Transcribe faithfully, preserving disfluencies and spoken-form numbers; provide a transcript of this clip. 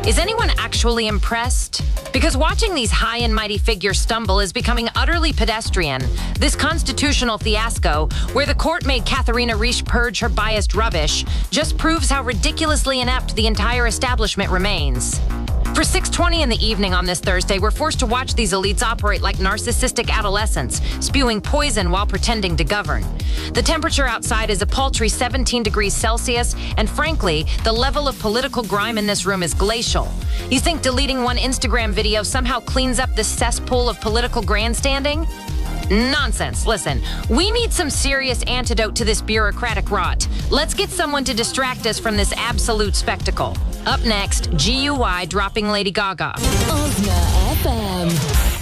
Is anyone actually impressed? Because watching these high and mighty figures stumble is becoming utterly pedestrian. This constitutional fiasco, where the court made Katharina Reisch purge her biased rubbish, just proves how ridiculously inept the entire establishment remains. For six twenty in the evening on this Thursday, we're forced to watch these elites operate like narcissistic adolescents, spewing poison while pretending to govern. The temperature outside is a paltry seventeen degrees Celsius, and frankly, the level of political grime in this room is glacial. You think deleting one Instagram video somehow cleans up this cesspool of political grandstanding? Nonsense. Listen, we need some serious antidote to this bureaucratic rot. Let's get someone to distract us from this absolute spectacle. Up next, G U I dropping Lady Gaga. Osna F M.